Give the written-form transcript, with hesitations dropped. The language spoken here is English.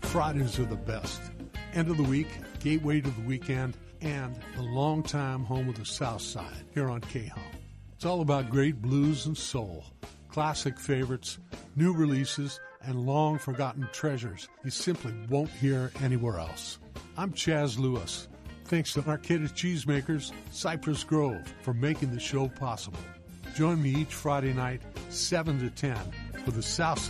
Fridays are the best. End of the week, gateway to the weekend, and the longtime home of the South Side here on KHOM. It's all about great blues and soul, classic favorites, new releases, and long-forgotten treasures you simply won't hear anywhere else. I'm Chaz Lewis. Thanks to Arcata Cheesemakers, Cypress Grove, for making the show possible. Join me each Friday night, 7 to 10, for the South